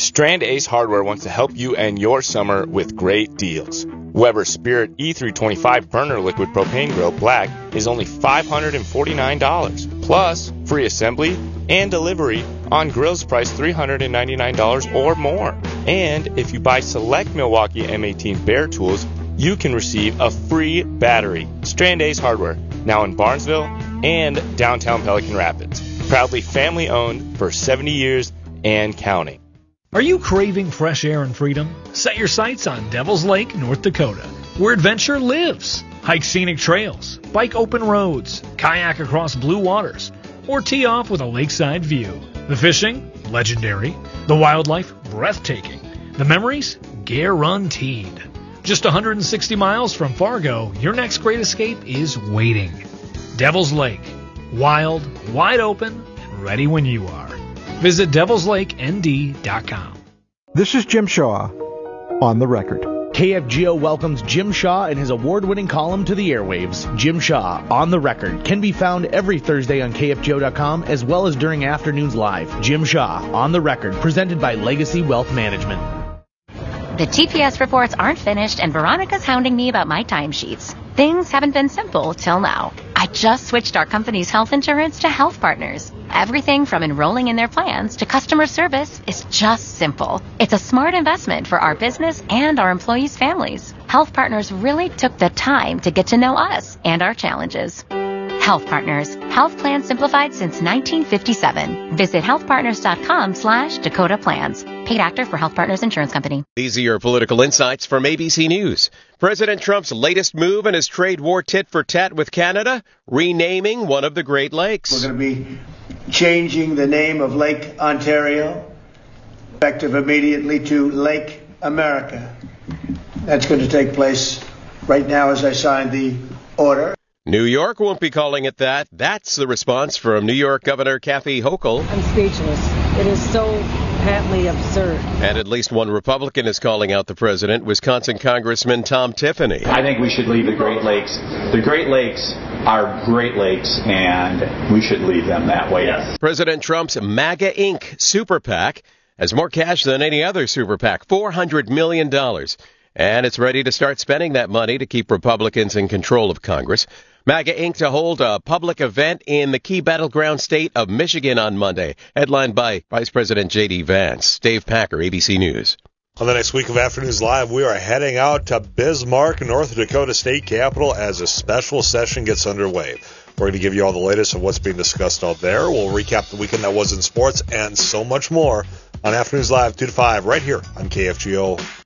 Strand Ace Hardware wants to help you end your summer with great deals. Weber Spirit E325 Burner Liquid Propane Grill Black is only $549, plus free assembly and delivery on grills priced $399 or more. And if you buy select Milwaukee M18 Bear tools, you can receive a free battery. Strand Ace Hardware, now in Barnesville and downtown Pelican Rapids. Proudly family owned for 70 years and counting. Are you craving fresh air and freedom? Set your sights on Devil's Lake, North Dakota, where adventure lives. Hike scenic trails, bike open roads, kayak across blue waters, or tee off with a lakeside view. The fishing, legendary. The wildlife, breathtaking. The memories, guaranteed. Just 160 miles from Fargo, your next great escape is waiting. Devil's Lake. Wild, wide open, and ready when you are. Visit devilslakend.com. This is Jim Shaw on the record. KFGO welcomes Jim Shaw and his award-winning column to the airwaves. Jim Shaw, On the Record, can be found every Thursday on KFGO.com as well as during afternoons live. Jim Shaw, On the Record, presented by Legacy Wealth Management. The TPS reports aren't finished, and Veronica's hounding me about my timesheets. Things haven't been simple till now. I just switched our company's health insurance to Health Partners. Everything from enrolling in their plans to customer service is just simple. It's a smart investment for our business and our employees' families. Health Partners really took the time to get to know us and our challenges. Health Partners. Health plans simplified since 1957. Visit healthpartners.com/Dakota Plans. Paid actor for Health Partners Insurance Company. These are your political insights from ABC News. President Trump's latest move in his trade war tit-for-tat with Canada, renaming one of the Great Lakes. We're going to be changing the name of Lake Ontario, effective immediately, to Lake America. That's going to take place right now as I sign the order. New York won't be calling it that. That's the response from New York Governor Kathy Hochul. I'm speechless. It is so patently absurd. And at least one Republican is calling out the president, Wisconsin Congressman Tom Tiffany. I think we should leave the Great Lakes. The Great Lakes are Great Lakes, and we should leave them that way. Yes. President Trump's MAGA Inc. super PAC has more cash than any other super PAC, $400 million. And it's ready to start spending that money to keep Republicans in control of Congress. MAGA Inc. to hold a public event in the key battleground state of Michigan on Monday, headlined by Vice President J.D. Vance. Dave Packer, ABC News. On the next week of Afternoons Live, we are heading out to Bismarck, North Dakota State Capitol, as a special session gets underway. We're going to give you all the latest of what's being discussed out there. We'll recap the weekend that was in sports and so much more on Afternoons Live 2 to 5 right here on KFGO.